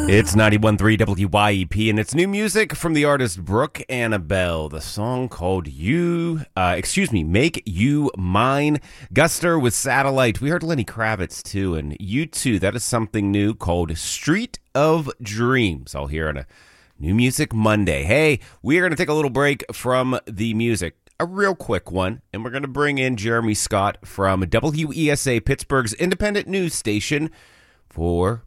It's 91.3 WYEP, and it's new music from the artist Brooke Annabelle. The song called Make You Mine. Guster with Satellite. We heard Lenny Kravitz, too, and U2. That is something new called Street of Dreams. I'll hear on a New Music Monday. Hey, we are going to take a little break from the music. A real quick one, and we're going to bring in Jeremy Scott from WESA, Pittsburgh's independent news station, for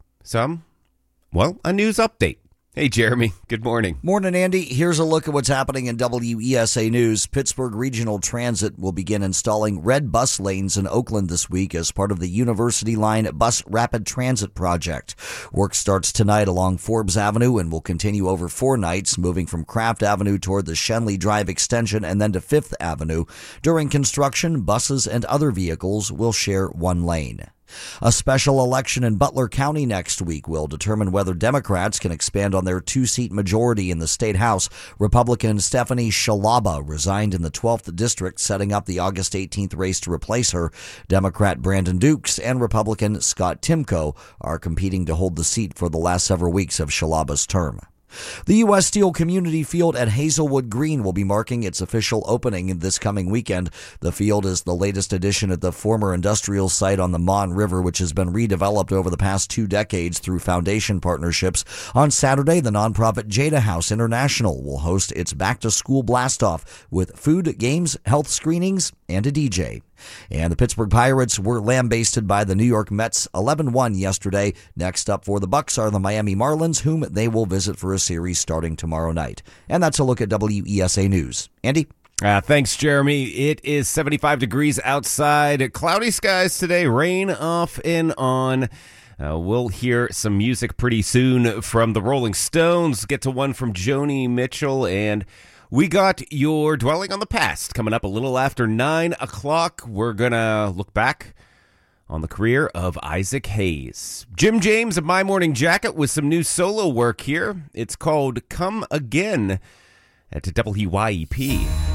a news update. Hey, Jeremy. Good morning. Morning, Andy. Here's a look at what's happening in WESA News. Pittsburgh Regional Transit will begin installing red bus lanes in Oakland this week as part of the University Line Bus Rapid Transit Project. Work starts tonight along Forbes Avenue and will continue over 4 nights, moving from Kraft Avenue toward the Shenley Drive extension and then to 5th Avenue. During construction, buses and other vehicles will share one lane. A special election in Butler County next week will determine whether Democrats can expand on their 2-seat majority in the state house. Republican Stephanie Shalaba resigned in the 12th district, setting up the August 18th race to replace her. Democrat Brandon Dukes and Republican Scott Timko are competing to hold the seat for the last several weeks of Shalaba's term. The U.S. Steel Community Field at Hazelwood Green will be marking its official opening this coming weekend. The field is the latest addition at the former industrial site on the Mon River, which has been redeveloped over the past 2 decades through foundation partnerships. On Saturday, the nonprofit Jada House International will host its back-to-school blast-off with food, games, health screenings, and a DJ. And the Pittsburgh Pirates were lambasted by the New York Mets 11-1 yesterday. Next up for the Bucks are the Miami Marlins, whom they will visit for a series starting tomorrow night. And that's a look at WESA News. Andy? Thanks, Jeremy. It is 75 degrees outside. Cloudy skies today. Rain off and on. We'll hear some music pretty soon from the Rolling Stones. Get to one from Joni Mitchell, and we got your Dwelling on the Past coming up a little after 9 o'clock. We're going to look back on the career of Isaac Hayes. Jim James of My Morning Jacket with some new solo work here. It's called Come Again at WYEP.